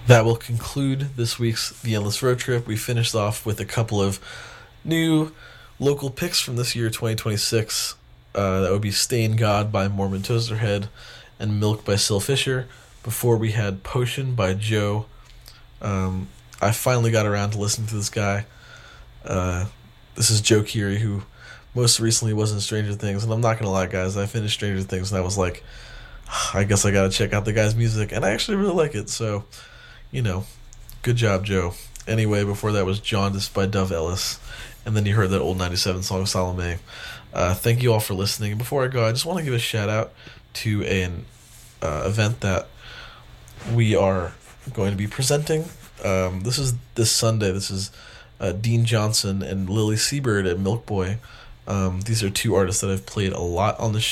That will conclude this week's The Endless Road Trip. We finished off with a couple of new local picks from this year, 2026. That would be Stain God by Mormon Toasterhead and Milk by Syl Fisher. Before we had Potion by Joe. I finally got around to listening to this guy. This is Joe Keery, who most recently was in Stranger Things. And I'm not going to lie, guys, I finished Stranger Things and I was like, I guess I got to check out the guy's music. And I actually really like it. So, good job, Joe. Anyway, before that was Jaundice by Dove Ellis. And then you heard that old 97 song, Salome. Thank you all for listening. Before I go, I just want to give a shout out to an event that we are going to be presenting. This is this Sunday. This is Dean Johnson and Lily Seabird at Milk Boy. These are two artists that I've played a lot on the